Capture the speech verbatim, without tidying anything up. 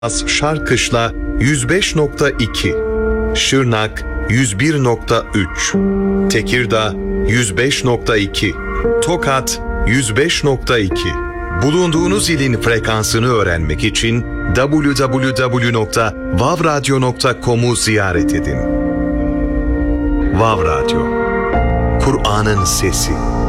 Şarkışla yüz beş nokta iki, Şırnak yüz bir nokta üç, Tekirdağ yüz beş nokta iki, Tokat yüz beş nokta iki. Bulunduğunuz ilin frekansını öğrenmek için double-u double-u double-u nokta vav radyo nokta com'u ziyaret edin. Vav Radyo, Kur'an'ın sesi.